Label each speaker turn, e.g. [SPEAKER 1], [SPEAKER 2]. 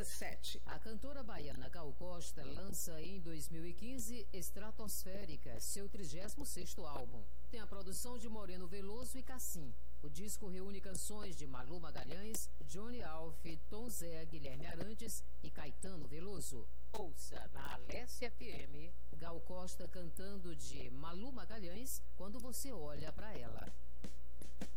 [SPEAKER 1] 17.
[SPEAKER 2] A cantora baiana Gal Costa lança em 2015 Estratosférica, seu 36º álbum. Tem a produção de Moreno Veloso e Cassim. O disco reúne canções de Malu Magalhães, Johnny Alf, Tom Zé, Guilherme Arantes e Caetano Veloso. Ouça na Alessia FM, Gal Costa cantando de Malu Magalhães, Quando Você Olha Pra Ela.